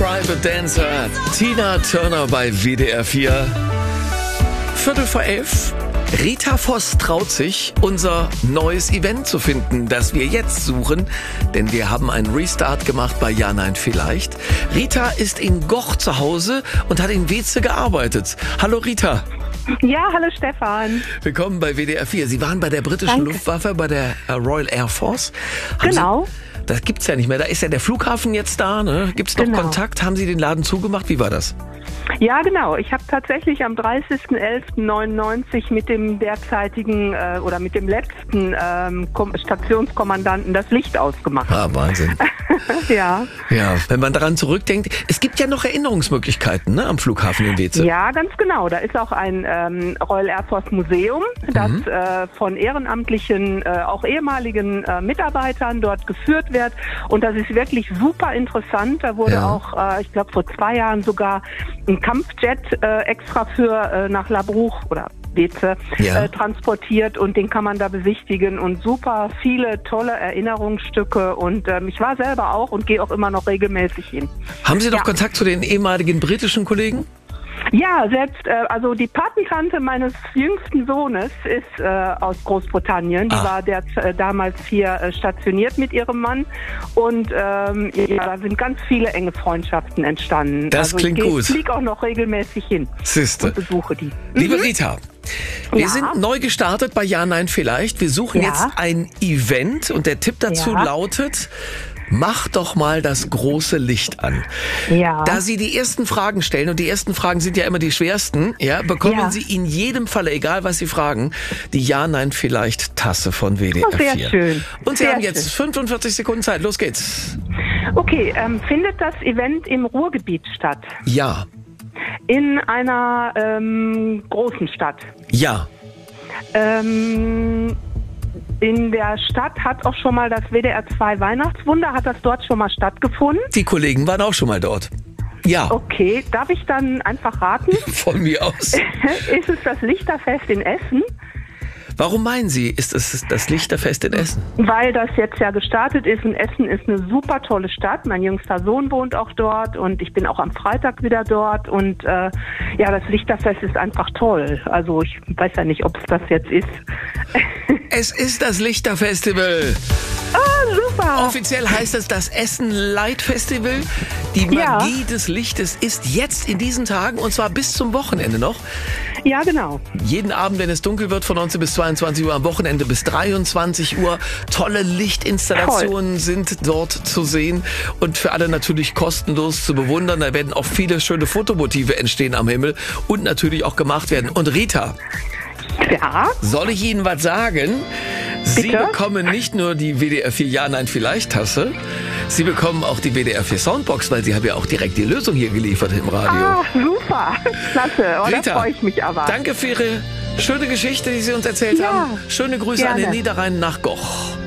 Private Dancer, Tina Turner bei WDR 4. 11:15. Rita Voss traut sich, unser neues Event zu finden, das wir jetzt suchen, denn wir haben einen Restart gemacht bei Ja, Nein, Vielleicht. Rita ist in Goch zu Hause und hat in Weeze gearbeitet. Hallo Rita. Ja, hallo Stefan. Willkommen bei WDR 4. Sie waren bei der britischen Luftwaffe, bei der Royal Air Force. Genau. Das gibt's ja nicht mehr. Da ist ja der Flughafen jetzt da, ne? Gibt's noch Kontakt? Haben Sie den Laden zugemacht? Wie war das? Ja, genau. Ich habe tatsächlich am 30.11.99 mit dem derzeitigen oder mit dem letzten Stationskommandanten das Licht ausgemacht. Ah, Wahnsinn. Ja. Ja, wenn man daran zurückdenkt, es gibt ja noch Erinnerungsmöglichkeiten, ne, am Flughafen in Weeze. Ja, ganz genau. Da ist auch ein Royal Air Force Museum, das von ehrenamtlichen, auch ehemaligen Mitarbeitern dort geführt wird. Und das ist wirklich super interessant. Da wurde auch, ich glaube, vor 2 Jahren sogar ein Kampfjet extra für nach Labruch oder Weeze transportiert und den kann man da besichtigen und super viele tolle Erinnerungsstücke und ich war selber auch und gehe auch immer noch regelmäßig hin. Haben Sie noch Kontakt zu den ehemaligen britischen Kollegen? Ja, selbst, also die Patentante meines jüngsten Sohnes ist aus Großbritannien. Die war damals hier stationiert mit ihrem Mann. Und da sind ganz viele enge Freundschaften entstanden. Das klingt gut. Ich fliege auch noch regelmäßig hin und besuche die. Liebe Rita, wir sind neu gestartet bei Ja, Nein, Vielleicht. Wir suchen jetzt ein Event und der Tipp dazu lautet: Mach doch mal das große Licht an. Ja. Da Sie die ersten Fragen stellen, und die ersten Fragen sind ja immer die schwersten, bekommen Sie in jedem Falle, egal was Sie fragen, die Ja, Nein, Vielleicht Tasse von WDR 4. Sehr schön. Und Sie haben jetzt 45 Sekunden Zeit. Los geht's. Okay, findet das Event im Ruhrgebiet statt? Ja. In einer großen Stadt? Ja. In der Stadt hat auch schon mal das WDR 2 Weihnachtswunder, hat das dort schon mal stattgefunden? Die Kollegen waren auch schon mal dort. Ja. Okay, darf ich dann einfach raten? Von mir aus. Ist es das Lichterfest in Essen? Warum meinen Sie, ist es das Lichterfest in Essen? Weil das jetzt ja gestartet ist und Essen ist eine super tolle Stadt. Mein jüngster Sohn wohnt auch dort und ich bin auch am Freitag wieder dort und das Lichterfest ist einfach toll. Also ich weiß ja nicht, ob es das jetzt ist. Es ist das Lichterfestival. Ah, super. Offiziell heißt es das Essen Light Festival. Die Magie des Lichtes ist jetzt in diesen Tagen und zwar bis zum Wochenende noch. Ja, genau. Jeden Abend, wenn es dunkel wird, von 19 bis 22 Uhr, am Wochenende bis 23 Uhr. Tolle Lichtinstallationen sind dort zu sehen und für alle natürlich kostenlos zu bewundern. Da werden auch viele schöne Fotomotive entstehen am Himmel und natürlich auch gemacht werden. Und Rita, soll ich Ihnen was sagen? Sie bekommen nicht nur die WDR 4 Ja, Nein, Vielleicht Tasse, Sie bekommen auch die WDR 4 Soundbox, weil Sie haben ja auch direkt die Lösung hier geliefert im Radio. Ah, super. Klasse. Oh, Rita, da freue ich mich aber. Danke für Ihre schöne Geschichte, die Sie uns erzählt haben. Schöne Grüße an den Niederrhein nach Goch.